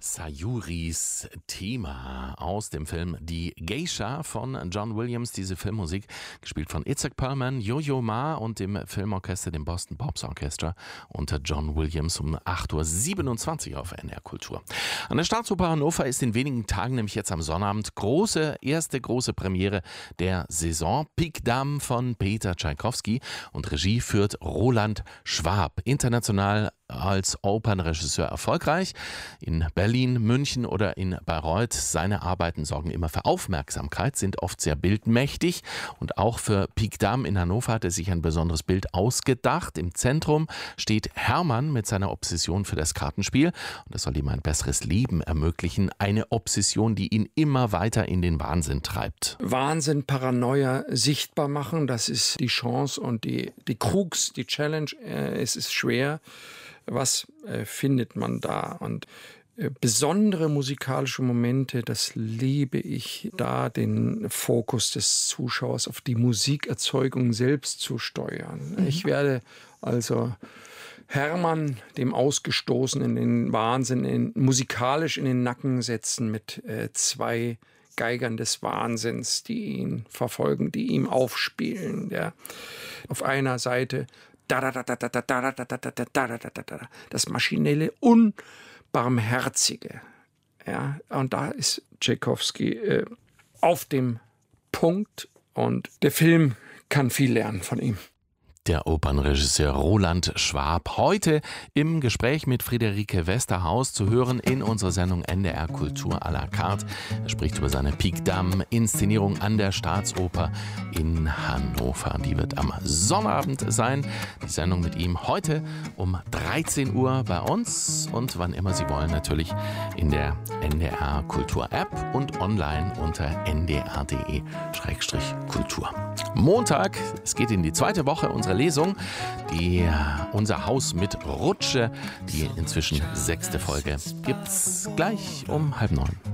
Sayuris Thema aus dem Film Die Geisha von John Williams. Diese Filmmusik gespielt von Itzhak Perlman, Yo-Yo Ma und dem Filmorchester, dem Boston Pops Orchestra unter John Williams um 8.27 Uhr auf NDR Kultur. An der Staatsoper Hannover ist in wenigen Tagen, nämlich jetzt am Sonnabend, erste große Premiere der Saison. Pik Dame von Peter Tschaikowski und Regie führt Roland Schwab. International als Opernregisseur erfolgreich. In Berlin, München oder in Bayreuth. Seine Arbeiten sorgen immer für Aufmerksamkeit, sind oft sehr bildmächtig. Und auch für Pik Dame in Hannover hat er sich ein besonderes Bild ausgedacht. Im Zentrum steht Hermann mit seiner Obsession für das Kartenspiel. Und das soll ihm ein besseres Leben ermöglichen. Eine Obsession, die ihn immer weiter in den Wahnsinn treibt. Wahnsinn, Paranoia sichtbar machen, das ist die Chance und die Krux, die Challenge. Es ist schwer. Was findet man da? Und besondere musikalische Momente, das liebe ich, da den Fokus des Zuschauers auf die Musikerzeugung selbst zu steuern. Ich werde also Hermann, dem Ausgestoßenen, in den Wahnsinn, musikalisch in den Nacken setzen mit zwei Geigern des Wahnsinns, die ihn verfolgen, die ihm aufspielen. Der auf einer Seite das maschinelle, unbarmherzige. Ja, und da ist Tschaikowski auf dem Punkt und der Film kann viel lernen von ihm. Der Opernregisseur Roland Schwab heute im Gespräch mit Friederike Westerhaus zu hören in unserer Sendung NDR Kultur à la carte. Er spricht über seine Pik Dame Inszenierung an der Staatsoper in Hannover. Die wird am Sonnabend sein. Die Sendung mit ihm heute um 13 Uhr bei uns und wann immer Sie wollen natürlich in der NDR Kultur App und online unter ndr.de/kultur. Montag, es geht in die zweite Woche unserer Lesung, unser Haus mit Rutsche, die inzwischen 6. Folge, gibt's gleich um 8:30.